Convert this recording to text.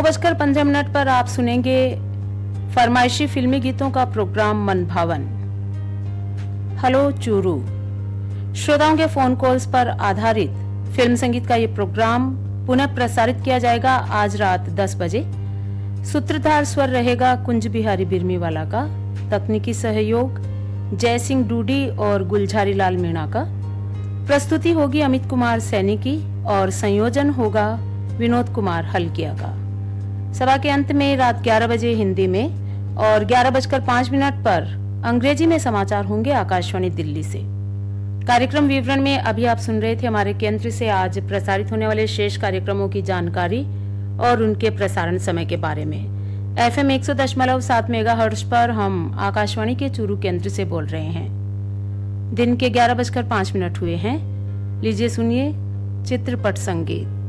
9:15 पर आप सुनेंगे फरमाइशी फिल्मी गीतों का प्रोग्राम मन भावन। हेलो चूरू, श्रोताओं के फोन कॉल्स पर आधारित फिल्म संगीत का ये प्रोग्राम पुनः प्रसारित किया जाएगा आज रात 10 बजे। सूत्रधार स्वर रहेगा कुंज बिहारी बिरमीवाला का, तकनीकी सहयोग जय सिंह डूडी और गुलझारी लाल मीणा का, प्रस्तुति होगी अमित कुमार सैनी की और संयोजन होगा विनोद कुमार हल्किया का। सभा के अंत में रात 11 बजे हिंदी में और 11:05 पर अंग्रेजी में समाचार होंगे आकाशवाणी दिल्ली से। कार्यक्रम विवरण में अभी आप सुन रहे थे हमारे केंद्र से आज प्रसारित होने वाले शेष कार्यक्रमों की जानकारी और उनके प्रसारण समय के बारे में। FM 100.7 मेगाहर्ट्ज पर हम आकाशवाणी के चूरू केंद्र से बोल रहे हैं। दिन के 11:05 हुए हैं। लीजिए सुनिए चित्रपट संगीत।